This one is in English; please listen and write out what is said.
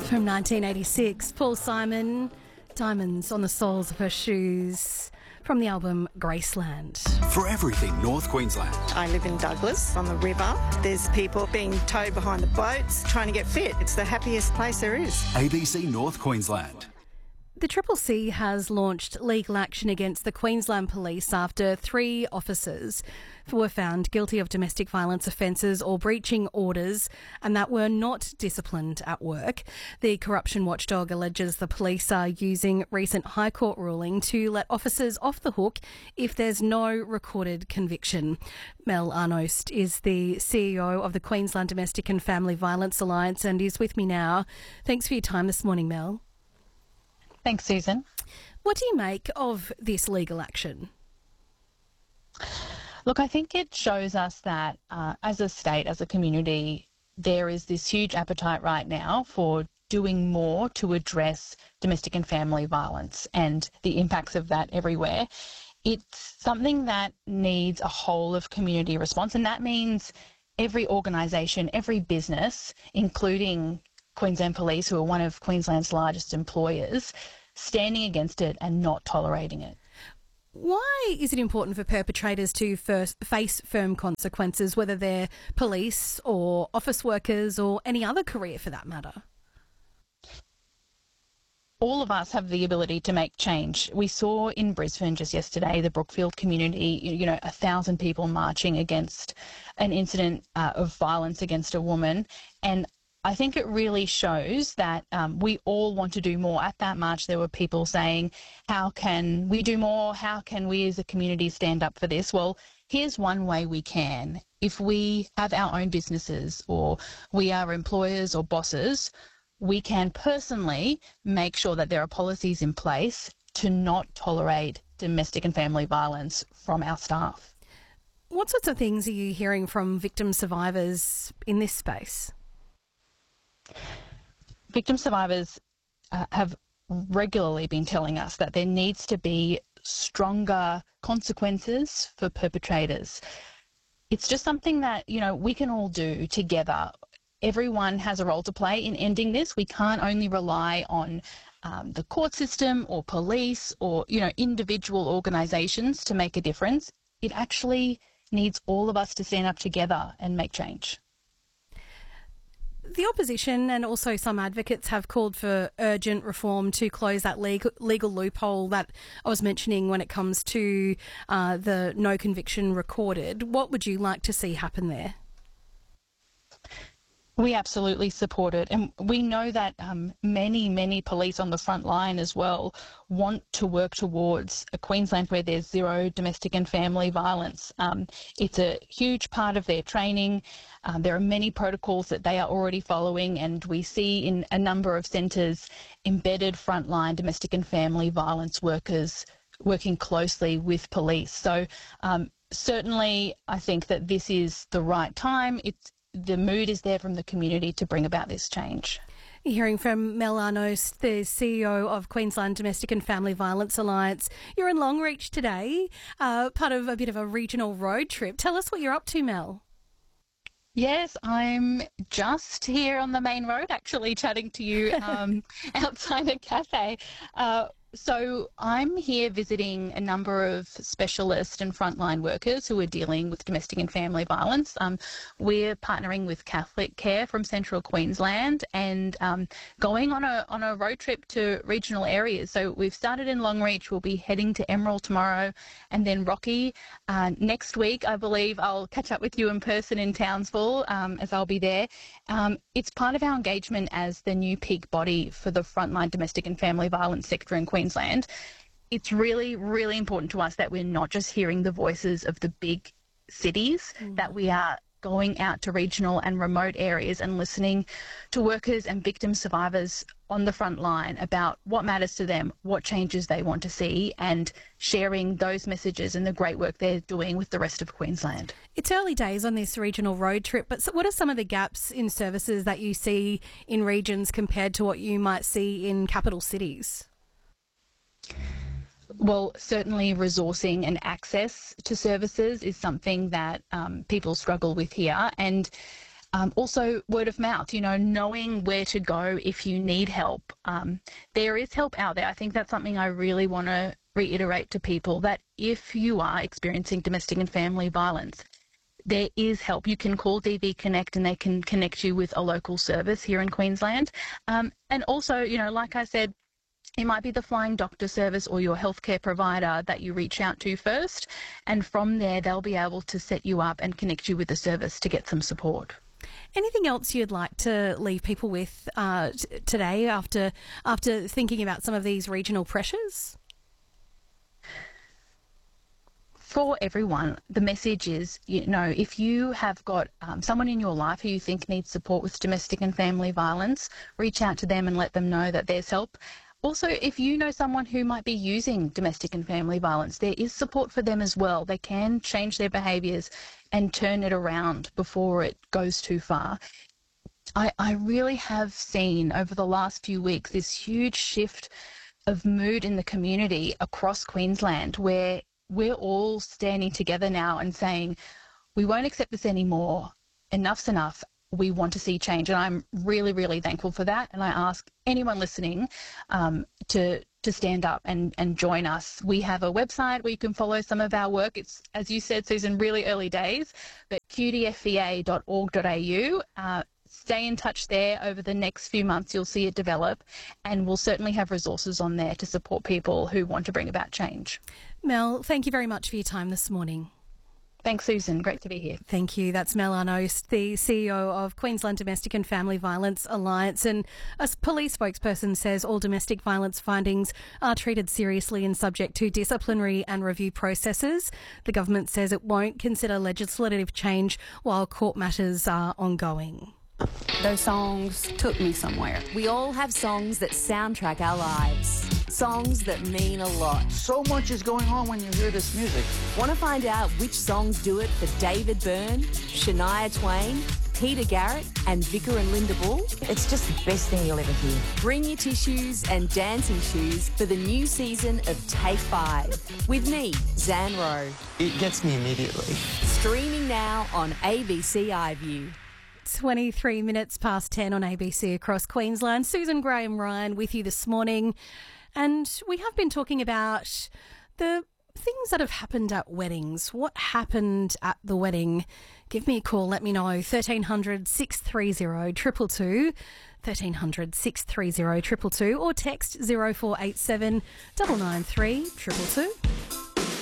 From 1986, Paul Simon, Diamonds on the Soles of Her Shoes, from the album Graceland. For everything North Queensland. I live in Douglas on the river. There's people being towed behind the boats trying to get fit. It's the happiest place there is. ABC North Queensland. The Triple C has launched legal action against the Queensland Police after 3 officers were found guilty of domestic violence offences or breaching orders and that were not disciplined at work. The corruption watchdog alleges the police are using recent High Court ruling to let officers off the hook if there's no recorded conviction. Mel Arnost is the CEO of the Queensland Domestic and Family Violence Alliance and is with me now. Thanks for your time this morning, Mel. Thanks, Susan. What do you make of this legal action? Look, I think it shows us that as a state, as a community, there is this huge appetite right now for doing more to address domestic and family violence and the impacts of that everywhere. It's something that needs a whole of community response, and that means every organisation, every business, including Queensland Police, who are one of Queensland's largest employers, standing against it and not tolerating it. Why is it important for perpetrators to first face firm consequences, whether they're police or office workers or any other career for that matter? All of us have the ability to make change. We saw in Brisbane just yesterday, the Brookfield community, 1,000 people marching against an incident of violence against a woman. And I think it really shows that we all want to do more. At that march, there were people saying, how can we do more? How can we as a community stand up for this? Well, here's one way we can. If we have our own businesses or we are employers or bosses, we can personally make sure that there are policies in place to not tolerate domestic and family violence from our staff. What sorts of things are you hearing from victim survivors in this space? Victim survivors have regularly been telling us that there needs to be stronger consequences for perpetrators. It's just something that, we can all do together. Everyone has a role to play in ending this. We can't only rely on the court system or police or, individual organisations to make a difference. It actually needs all of us to stand up together and make change. The opposition and also some advocates have called for urgent reform to close that legal loophole that I was mentioning when it comes to the no conviction recorded. What would you like to see happen there? We absolutely support it, and we know that many police on the front line as well want to work towards a Queensland where there's zero domestic and family violence. It's a huge part of their training. There are many protocols that they are already following, and we see in a number of centres embedded frontline domestic and family violence workers working closely with police. So certainly I think that this is the right time. The mood is there from the community to bring about this change. You're hearing from Mel Arnost, the CEO of Queensland Domestic and Family Violence Alliance. You're in Longreach today, part of a bit of a regional road trip. Tell us what you're up to, Mel. Yes, I'm just here on the main road, actually chatting to you outside a cafe. So I'm here visiting a number of specialist and frontline workers who are dealing with domestic and family violence. We're partnering with Catholic Care from Central Queensland and going on a road trip to regional areas. So we've started in Longreach. We'll be heading to Emerald tomorrow and then Rocky. Next week, I believe I'll catch up with you in person in Townsville as I'll be there. It's part of our engagement as the new peak body for the frontline domestic and family violence sector in Queensland. It's really, really important to us that we're not just hearing the voices of the big cities, that we are going out to regional and remote areas and listening to workers and victim survivors on the front line about what matters to them, what changes they want to see, and sharing those messages and the great work they're doing with the rest of Queensland. It's early days on this regional road trip, but what are some of the gaps in services that you see in regions compared to what you might see in capital cities? Well, certainly resourcing and access to services is something that people struggle with here. And Also, word of mouth, knowing where to go if you need help. There is help out there. I think that's something I really want to reiterate to people, that if you are experiencing domestic and family violence, there is help. You can call DV Connect and they can connect you with a local service here in Queensland. And also, like I said, it might be the Flying Doctor service or your healthcare provider that you reach out to first. And from there, they'll be able to set you up and connect you with the service to get some support. Anything else you'd like to leave people with today after thinking about some of these regional pressures? For everyone, the message is, if you have got someone in your life who you think needs support with domestic and family violence, reach out to them and let them know that there's help. Also, if you know someone who might be using domestic and family violence, there is support for them as well. They can change their behaviours and turn it around before it goes too far. I really have seen over the last few weeks this huge shift of mood in the community across Queensland, where we're all standing together now and saying, we won't accept this anymore. Enough's enough. We want to see change. And I'm really, really thankful for that. And I ask anyone listening to stand up and join us. We have a website where you can follow some of our work. It's, as you said, Susan, really early days, but qdfva.org.au. Stay in touch there. Over the next few months, you'll see it develop, and we'll certainly have resources on there to support people who want to bring about change. Mel, thank you very much for your time this morning. Thanks, Susan. Great to be here. Thank you. That's Mel Arnos, the CEO of Queensland Domestic and Family Violence Alliance. And a police spokesperson says all domestic violence findings are treated seriously and subject to disciplinary and review processes. The government says it won't consider legislative change while court matters are ongoing. Those songs took me somewhere. We all have songs that soundtrack our lives. Songs that mean a lot. So much is going on when you hear this music. Want to find out which songs do it for David Byrne, Shania Twain, Peter Garrett and Vicar and Linda Bull? It's just the best thing you'll ever hear. Bring your tissues and dancing shoes for the new season of Take 5 with me, Zan Rowe. It gets me immediately. Streaming now on ABC iView. 23 minutes past 10 on ABC across Queensland. Susan Graham Ryan with you this morning. And we have been talking about the things that have happened at weddings. What happened at the wedding? Give me a call. Let me know. 1300 630 222. 1300 630 222 or text 0487 993 222.